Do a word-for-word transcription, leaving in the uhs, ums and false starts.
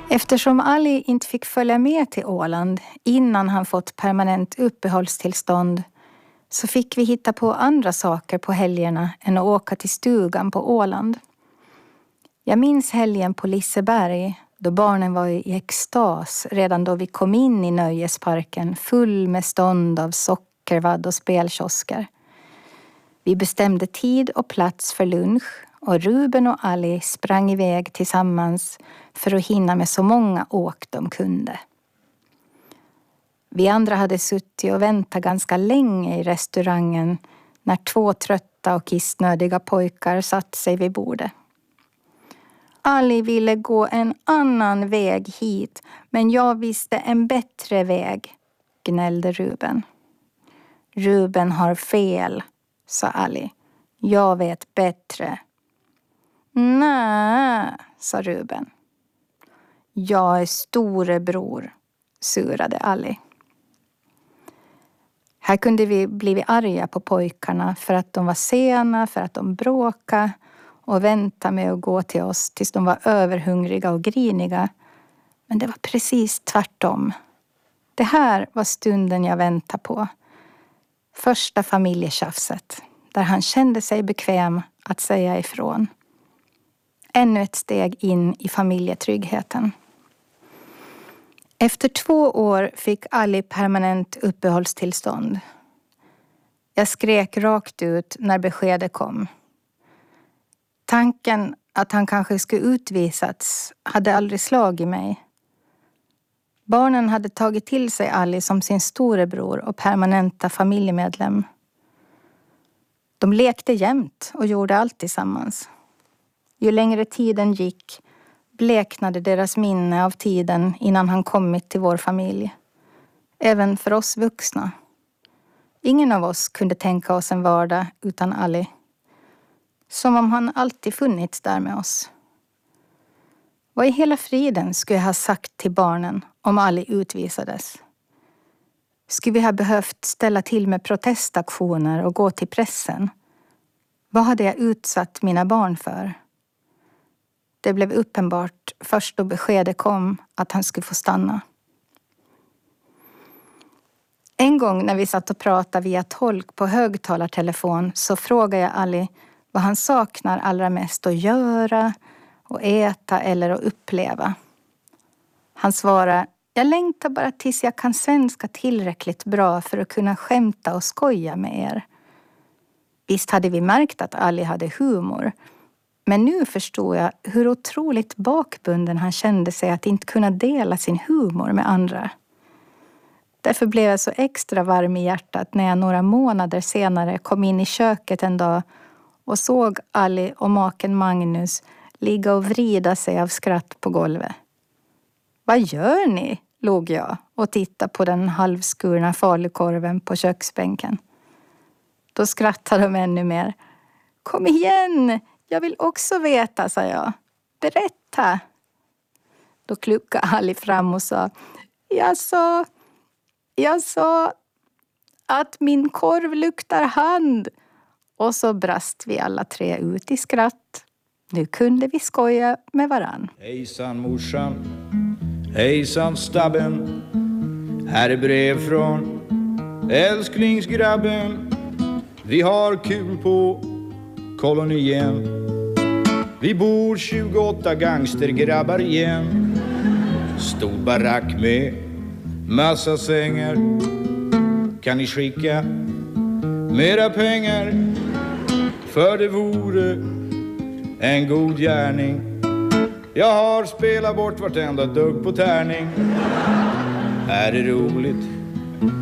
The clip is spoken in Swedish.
Eftersom Ali inte fick följa med till Åland innan han fått permanent uppehållstillstånd så fick vi hitta på andra saker på helgerna än att åka till stugan på Åland. Jag minns helgen på Liseberg då barnen var i extas redan då vi kom in i nöjesparken full med stånd av sockervadd och spelkiosker. Vi bestämde tid och plats för lunch och Ruben och Ali sprang iväg tillsammans för att hinna med så många åk de kunde. Vi andra hade suttit och väntat ganska länge i restaurangen när två trötta och kissnödiga pojkar satt sig vid bordet. Ali ville gå en annan väg hit, men jag visste en bättre väg, gnällde Ruben. Ruben har fel, sa Ali. Jag vet bättre. Nej, sa Ruben. Jag är storebror, surade Ali. Här kunde vi bli arga på pojkarna för att de var sena, för att de bråkade och väntade med att gå till oss tills de var överhungriga och griniga. Men det var precis tvärtom. Det här var stunden jag väntade på. Första familjetjafset, där han kände sig bekväm att säga ifrån. Ännu ett steg in i familjetryggheten. Efter två år fick Ali permanent uppehållstillstånd. Jag skrek rakt ut när beskedet kom. Tanken att han kanske skulle utvisats hade aldrig slagit mig. Barnen hade tagit till sig Ali som sin storebror och permanenta familjemedlem. De lekte jämt och gjorde allt tillsammans. Ju längre tiden gick bleknade deras minne av tiden innan han kommit till vår familj. Även för oss vuxna. Ingen av oss kunde tänka oss en vardag utan Ali. Som om han alltid funnits där med oss. Vad i hela friden skulle jag ha sagt till barnen om Ali utvisades? Skulle vi ha behövt ställa till med protestaktioner och gå till pressen? Vad hade jag utsatt mina barn för? Det blev uppenbart först då beskedet kom att han skulle få stanna. En gång när vi satt och pratade via tolk på högtalartelefon så frågade jag Ali vad han saknar allra mest att göra, att äta eller att uppleva. Han svarade, jag längtar bara tills jag kan svenska tillräckligt bra för att kunna skämta och skoja med er. Visst hade vi märkt att Ali hade humor. Men nu förstår jag hur otroligt bakbunden han kände sig att inte kunna dela sin humor med andra. Därför blev jag så extra varm i hjärtat när jag några månader senare kom in i köket en dag och såg Ali och maken Magnus ligga och vrida sig av skratt på golvet. Vad gör ni? Låg jag och tittade på den halvskurna falukorven på köksbänken. Då skrattade de ännu mer. Kom igen! Jag vill också veta, sa jag. Berätta. Då kluckade Ali fram och sa. Jag sa, jag sa att min korv luktar hand. Och så brast vi alla tre ut i skratt. Nu kunde vi skoja med varann. Hejsan morsan, hejsan stabben. Här är brev från älsklingsgrabben. Vi har kul på kolonien. Vi bor tjugoåtta gangstergrabbar igen. Stor barack med massa sängar. Kan ni skicka mera pengar? För det vore en god gärning. Jag har spelat bort vartenda dugg på tärning. Här är roligt